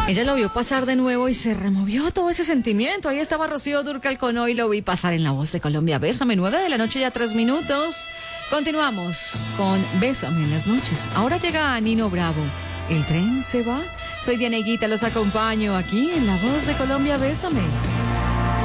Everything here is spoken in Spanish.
Ella lo vio pasar de nuevo y se removió todo ese sentimiento. Ahí estaba Rocío Dúrcal con Hoy lo vi pasar en La Voz de Colombia. Bésame, 9 de la noche, ya 3 minutos. Continuamos con Bésame en las noches. Ahora llega Nino Bravo. El tren se va. Soy Diana Higuita, los acompaño aquí en La Voz de Colombia. Bésame.